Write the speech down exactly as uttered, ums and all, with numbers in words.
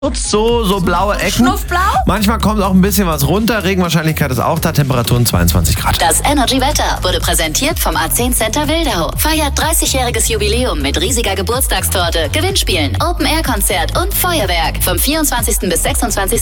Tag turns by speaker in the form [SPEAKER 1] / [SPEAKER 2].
[SPEAKER 1] So, so blaue Ecken.
[SPEAKER 2] Schnuffblau?
[SPEAKER 1] Manchmal kommt auch ein bisschen was runter. Regenwahrscheinlichkeit ist auch da. Temperaturen zweiundzwanzig Grad.
[SPEAKER 3] Das Energy-Wetter wurde präsentiert vom A zehn Center Wildau. Feiert dreißigjähriges Jubiläum mit riesiger Geburtstagstorte, Gewinnspielen, Open-Air-Konzert und Feuerwerk. Vom vierundzwanzigsten bis sechsundzwanzigsten